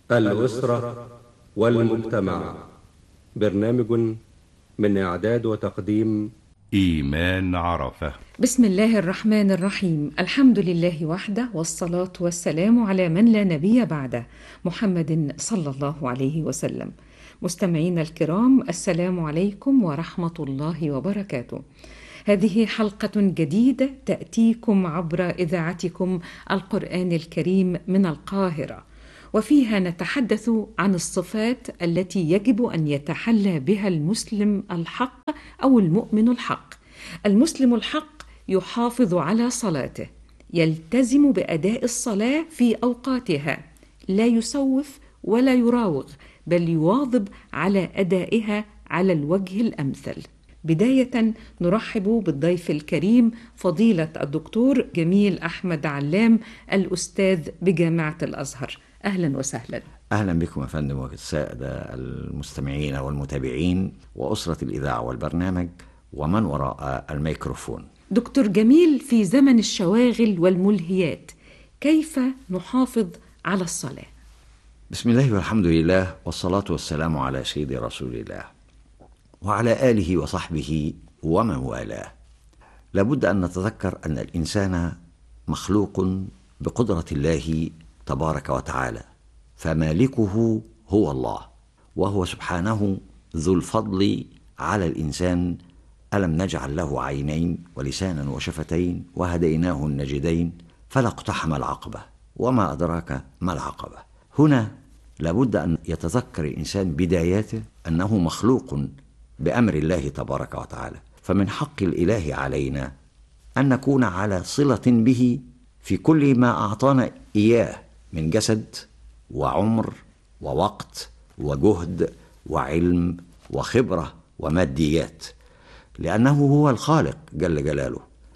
الأسرة والمجتمع. برنامج من إعداد وتقديم إيمان عرفة. بسم الله الرحمن الرحيم. الحمد لله وحده، والصلاة والسلام على من لا نبي بعده، محمد صلى الله عليه وسلم. مستمعينا الكرام، السلام عليكم ورحمة الله وبركاته. هذه حلقة جديدة تأتيكم عبر إذاعتكم القرآن الكريم من القاهرة، وفيها نتحدث عن الصفات التي يجب أن يتحلى بها المسلم الحق أو المؤمن الحق. المسلم الحق يحافظ على صلاته، يلتزم بأداء الصلاة في أوقاتها، لا يسوف ولا يراوغ، بل يواظب على أدائها على الوجه الأمثل. بداية نرحب بالضيف الكريم فضيلة الدكتور جميل أحمد علام، الأستاذ بجامعة الأزهر. أهلا وسهلا. أهلا بكم يا فندم والسادة المستمعين والمتابعين وأسرة الإذاعة والبرنامج ومن وراء الميكروفون. دكتور جميل، في زمن الشواغل والملهيات كيف نحافظ على الصلاة؟ بسم الله والحمد لله والصلاة والسلام على سيد رسول الله وعلى آله وصحبه ومن والاه. لابد أن نتذكر أن الإنسان مخلوق بقدرة الله تبارك وتعالى، فمالكه هو الله، وهو سبحانه ذو الفضل على الإنسان. ألم نجعل له عينين ولسانا وشفتين وهديناه النجدين فلا اقتحم العقبة وما أدراك ما العقبة. هنا لابد أن يتذكر الإنسان بداياته أنه مخلوق بأمر الله تبارك وتعالى، فمن حق الإله علينا أن نكون على صلة به في كل ما أعطانا إياه من جسد وعمر ووقت وجهد وعلم وخبرة وماديات، لأنه هو الخالق جل جلاله.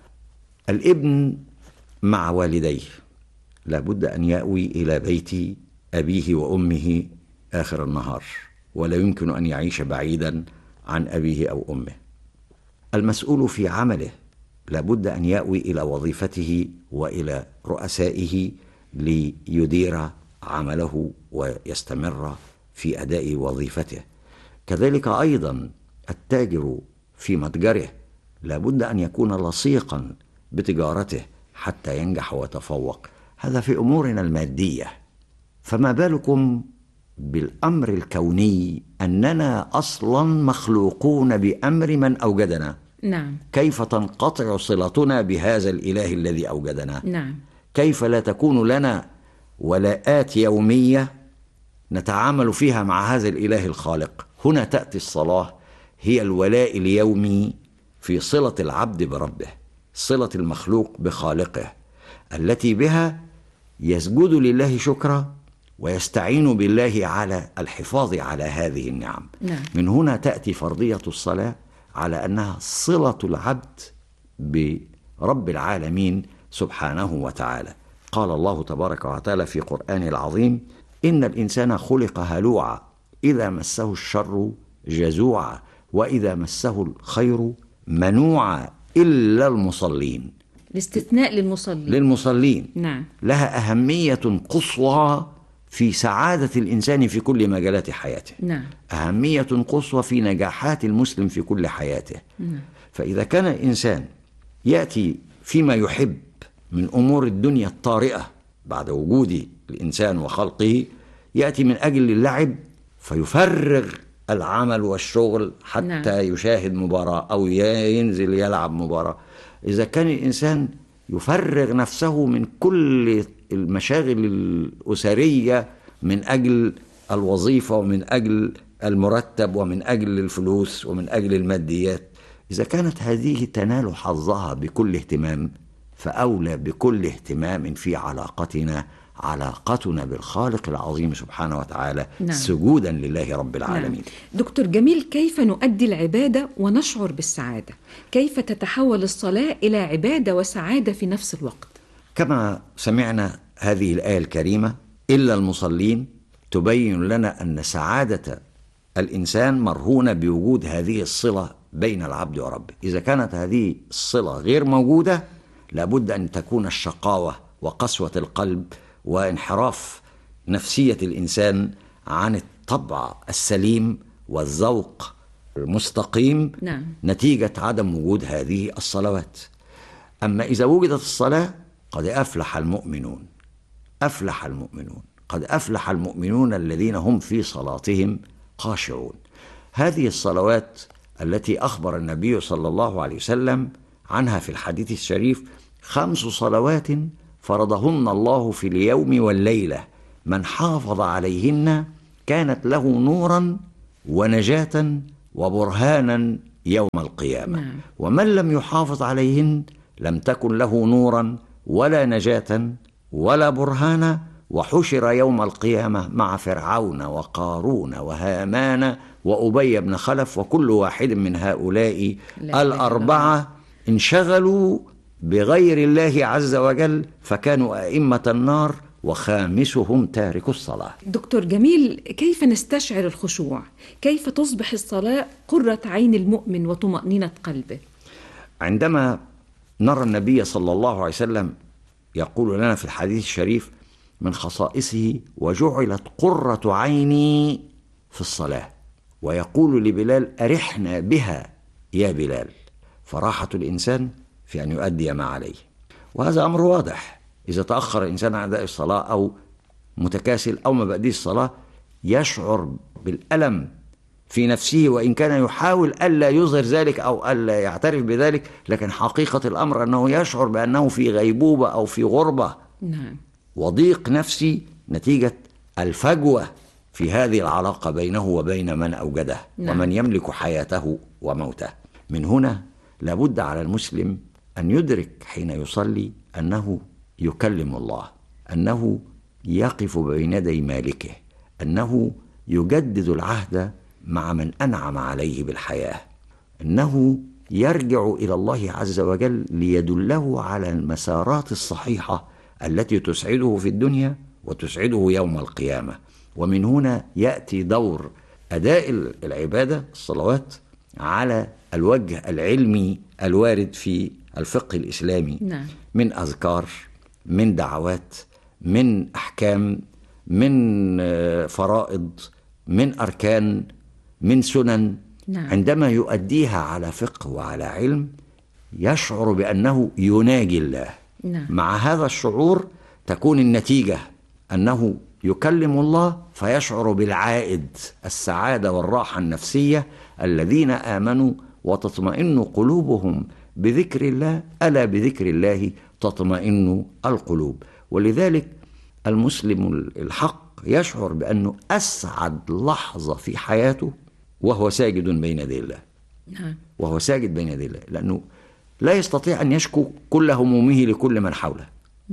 الابن مع والديه لابد أن يأوي إلى بيت أبيه وأمه آخر النهار، ولا يمكن أن يعيش بعيدا عن أبيه أو أمه. المسؤول في عمله لابد أن يأوي إلى وظيفته وإلى رؤسائه ليدير عمله ويستمر في أداء وظيفته. كذلك أيضا التاجر في متجره لابد أن يكون لصيقا بتجارته حتى ينجح ويتفوق. هذا في أمورنا المادية، فما بالكم بالأمر الكوني أننا أصلا مخلوقون بأمر من أوجدنا. نعم. كيف تنقطع صلتنا بهذا الإله الذي أوجدنا؟ نعم. كيف لا تكون لنا ولاءات يومية نتعامل فيها مع هذا الإله الخالق؟ هنا تأتي الصلاة، هي الولاء اليومي في صلة العبد بربه، صلة المخلوق بخالقه، التي بها يسجد لله شكرا ويستعين بالله على الحفاظ على هذه النعم. نعم. من هنا تأتي فرضية الصلاة على أنها صلة العبد برب العالمين سبحانه وتعالى. قال الله تبارك وتعالى في قرآن العظيم: إن الإنسان خلق هلوعا إذا مسه الشر جزوعا وإذا مسه الخير منوعا إلا المصلين. الاستثناء للمصلين. نعم. لها أهمية قصوى في سعادة الإنسان في كل مجالات حياته. نعم. أهمية قصوى في نجاحات المسلم في كل حياته. نعم. فإذا كان الإنسان يأتي فيما يحب من أمور الدنيا الطارئة بعد وجود الإنسان وخلقه، يأتي من أجل اللعب فيفرغ العمل والشغل حتى نعم. يشاهد مباراة أو ينزل يلعب مباراة. إذا كان الإنسان يفرغ نفسه من كل المشاغل الأسرية من أجل الوظيفة ومن أجل المرتب ومن أجل الفلوس ومن أجل الماديات، إذا كانت هذه تنال حظها بكل اهتمام، فأولى بكل اهتمام في علاقتنا بالخالق العظيم سبحانه وتعالى. نعم. سجودا لله رب العالمين. نعم. دكتور جميل، كيف نؤدي العبادة ونشعر بالسعادة؟ كيف تتحول الصلاة إلى عبادة وسعادة في نفس الوقت؟ كما سمعنا هذه الآية الكريمة: إلا المصلين، تبين لنا أن سعادة الإنسان مرهونة بوجود هذه الصلة بين العبد وربه. إذا كانت هذه الصلة غير موجودة لابد أن تكون الشقاوة وقسوة القلب وانحراف نفسية الإنسان عن الطبع السليم والذوق المستقيم نتيجة عدم وجود هذه الصلوات. أما إذا وجدت الصلاة قد أفلح المؤمنون، أفلح المؤمنون، قد أفلح المؤمنون الذين هم في صلاتهم خاشعون. هذه الصلوات التي أخبر النبي صلى الله عليه وسلم عنها في الحديث الشريف 5 صلوات فرضهن الله في اليوم والليلة، من حافظ عليهن كانت له نورا ونجاة وبرهانا يوم القيامة. ومن لم يحافظ عليهن لم تكن له نورا ولا نجاة ولا برهانا، وحشر يوم القيامة مع فرعون وقارون وهامان وأبي بن خلف، وكل واحد من هؤلاء الأربعة انشغلوا بغير الله عز وجل فكانوا أئمة النار، وخامسهم تارك الصلاة. دكتور جميل، كيف نستشعر الخشوع؟ كيف تصبح الصلاة قرة عين المؤمن وطمأنينة قلبه؟ عندما نرى النبي صلى الله عليه وسلم يقول لنا في الحديث الشريف من خصائصه وجعلت قرة عيني في الصلاة، ويقول لبلال أرحنا بها يا بلال، فراحة الإنسان في أن يؤدي ما عليه. وهذا أمر واضح، إذا تأخر الإنسان عن أداء الصلاة أو متكاسل أو ما بأديه الصلاة يشعر بالألم في نفسه، وإن كان يحاول ألا يظهر ذلك أو ألا يعترف بذلك، لكن حقيقة الأمر أنه يشعر بأنه في غيبوبة أو في غربة وضيق نفسي نتيجة الفجوة في هذه العلاقة بينه وبين من أوجده ومن يملك حياته وموته. من هنا لابد على المسلم أن يدرك حين يصلي أنه يكلم الله، أنه يقف بين يدي مالكه، أنه يجدد العهد مع من أنعم عليه بالحياة، أنه يرجع إلى الله عز وجل ليدله على المسارات الصحيحة التي تسعده في الدنيا وتسعده يوم القيامة. ومن هنا يأتي دور أداء العبادة الصلوات على الوجه العلمي الوارد في الفقه الإسلامي من أذكار، من دعوات، من أحكام، من فرائض، من أركان، من سنن. عندما يؤديها على فقه وعلى علم يشعر بأنه يناجي الله. مع هذا الشعور تكون النتيجة أنه يكلم الله فيشعر بالعائد، السعادة والراحة النفسية. الذين آمنوا وتطمئن قلوبهم بذكر الله، ألا بذكر الله تطمئن القلوب. ولذلك المسلم الحق يشعر بأنه أسعد لحظة في حياته وهو ساجد بين يدي الله، وهو ساجد بين يدي الله، لأنه لا يستطيع أن يشكو كل همومه لكل من حوله.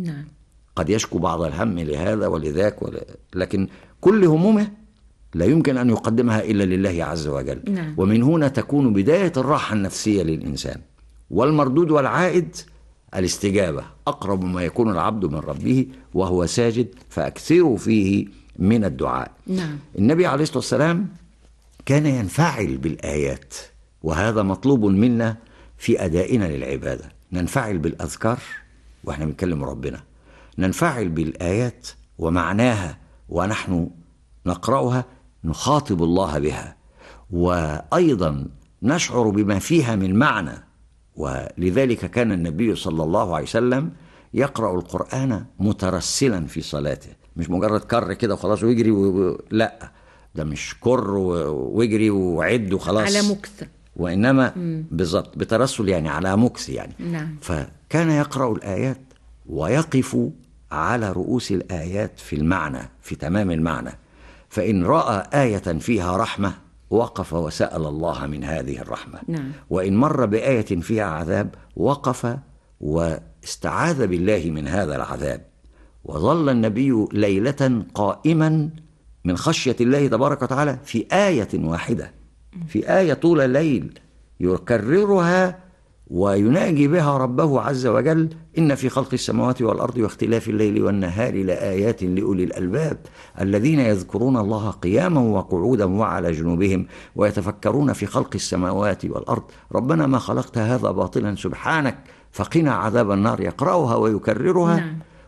قد يشكو بعض الهم لهذا ولذاك لكن كل همومه لا يمكن أن يقدمها إلا لله عز وجل. ومن هنا تكون بداية الراحة النفسية للإنسان، والمردود والعائد الاستجابة. أقرب ما يكون العبد من ربه وهو ساجد فأكثروا فيه من الدعاء. النبي عليه الصلاة والسلام كان ينفعل بالآيات، وهذا مطلوب منا في أدائنا للعبادة. ننفعل بالأذكار وإحنا بنكلم ربنا، ننفعل بالآيات ومعناها ونحن نقرأها نخاطب الله بها، وأيضا نشعر بما فيها من معنى. ولذلك كان النبي صلى الله عليه وسلم يقرأ القرآن مترسلا في صلاته، مش مجرد كر كده وخلاص ويجري لا، ده مش كر ويجري وعد وخلاص على مكث، وإنما بالضبط بترسل يعني على مكث يعني. فكان يقرأ الآيات ويقف على رؤوس الآيات في المعنى، في تمام المعنى. فإن رأى آية فيها رحمة وقف وسأل الله من هذه الرحمة. وإن مر بآية فيها عذاب وقف واستعاذ بالله من هذا العذاب. وظل النبي ليلة قائما من خشية الله تبارك وتعالى في آية واحدة، في آية طول الليل يكررها ويناجي بها ربه عز وجل: إن في خلق السماوات والأرض واختلاف الليل والنهار لآيات لأولي الألباب الذين يذكرون الله قياما وقعودا وعلى جنوبهم ويتفكرون في خلق السماوات والأرض ربنا ما خلقت هذا باطلا سبحانك فقنا عذاب النار. يقرأها ويكررها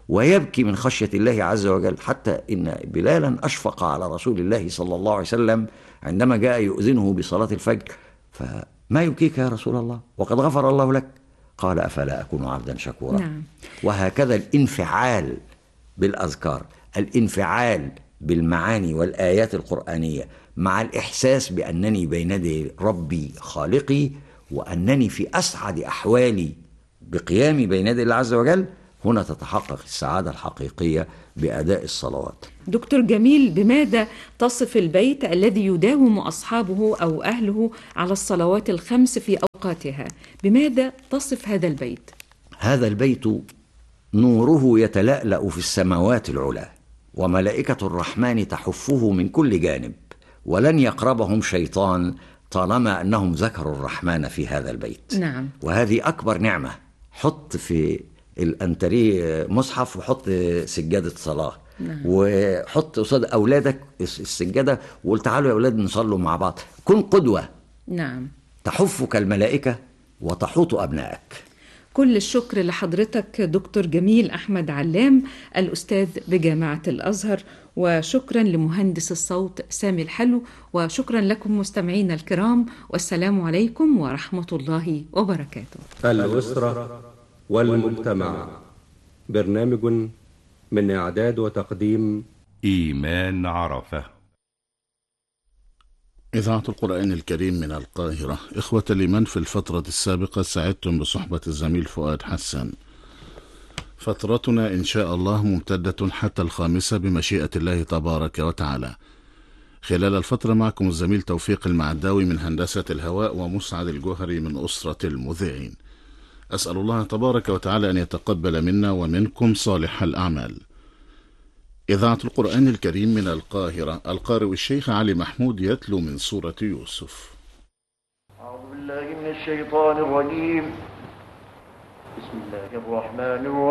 ويبكي من خشية الله عز وجل، حتى إن بلالا أشفق على رسول الله صلى الله عليه وسلم عندما جاء يؤذنه بصلاة الفجر: فما يبكيك يا رسول الله وقد غفر الله لك؟ قال: أفلا أكون عبدا شكورا. نعم. وهكذا الانفعال بالأذكار، الانفعال بالمعاني والآيات القرآنية، مع الإحساس بأنني بين يدي ربي خالقي، وأنني في أسعد أحوالي بقيامي بين يدي الله عز وجل، هنا تتحقق السعادة الحقيقية بأداء الصلوات. دكتور جميل، بماذا تصف البيت الذي يداوم أصحابه أو أهله على الصلوات الخمس في أوقاتها؟ بماذا تصف هذا البيت؟ هذا البيت نوره يتلألأ في السماوات العلى، وملائكة الرحمن تحفه من كل جانب، ولن يقربهم شيطان طالما أنهم ذكروا الرحمن في هذا البيت. نعم. وهذه أكبر نعمة. حط في الأنتريه مصحف، وحط سجادة صلاة. نعم. وحط قصاد أولادك السجادة، وقول: تعالوا يا أولاد نصلوا مع بعض. كن قدوة. نعم. تحفك الملائكة وتحوط أبنائك. كل الشكر لحضرتك دكتور جميل أحمد علام، الأستاذ بجامعة الأزهر، وشكرا لمهندس الصوت سامي الحلو، وشكرا لكم مستمعينا الكرام، والسلام عليكم ورحمة الله وبركاته. الأسرة والمجتمع، برنامج من إعداد وتقديم إيمان عرفة. إذاعة القرآن الكريم من القاهرة. إخوة الإيمان، في الفترة السابقة سعدتم بصحبة الزميل فؤاد حسن. فترتنا إن شاء الله ممتدة حتى 5 بمشيئة الله تبارك وتعالى. خلال الفترة معكم الزميل توفيق المعداوي من هندسة الهواء، ومسعد الجوهري من أسرة المذيعين. أسأل الله تبارك وتعالى أن يتقبل منا ومنكم صالح الأعمال. إذاعة القرآن الكريم من القاهرة. القارئ الشيخ علي محمود يتلو من سورة يوسف. أعوذ بالله من الشيطان الرجيم. بسم الله الرحمن الرحيم.